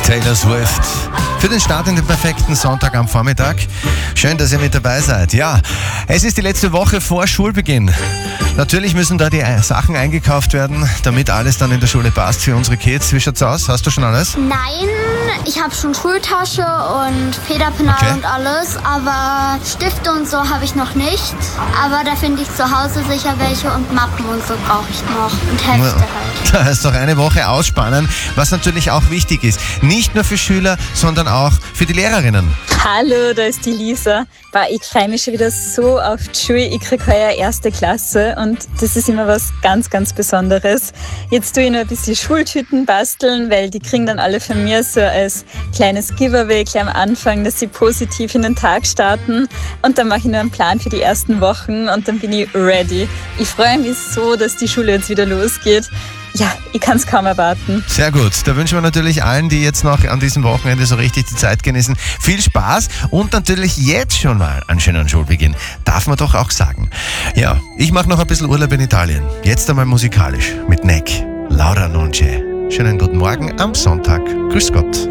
Taylor Swift. Für den Start in den perfekten Sonntag am Vormittag. Schön, dass ihr mit dabei seid. Ja, es ist die letzte Woche vor Schulbeginn. Natürlich müssen da die Sachen eingekauft werden, damit alles dann in der Schule passt für unsere Kids. Wie schaut's aus? Hast du schon alles? Nein, ich habe schon Schultasche und Federpenal und alles, aber Stifte und so habe ich noch nicht. Aber da finde ich zu Hause sicher welche und Mappen und so brauche ich noch und Hefte halt. Da ist doch eine Woche ausspannen, was natürlich auch wichtig ist. Nicht nur für Schüler, sondern auch für die Lehrerinnen. Hallo, da ist die Lisa. Ich freue mich schon wieder so auf die Schule. Ich kriege heuer 1. Klasse und das ist immer was ganz, ganz Besonderes. Jetzt tue ich noch ein bisschen Schultüten basteln, weil die kriegen dann alle von mir so als kleines Giveaway gleich am Anfang, dass sie positiv in den Tag starten. Und dann mache ich noch einen Plan für die ersten Wochen und dann bin ich ready. Ich freue mich so, dass die Schule jetzt wieder losgeht. Ja, ich kann es kaum erwarten. Sehr gut. Da wünschen wir natürlich allen, die jetzt noch an diesem Wochenende so richtig die Zeit genießen, viel Spaß und natürlich jetzt schon mal einen schönen Schulbeginn. Darf man doch auch sagen. Ja, ich mache noch ein bisschen Urlaub in Italien. Jetzt einmal musikalisch mit Neck. Laura Nonce. Schönen guten Morgen am Sonntag. Grüß Gott.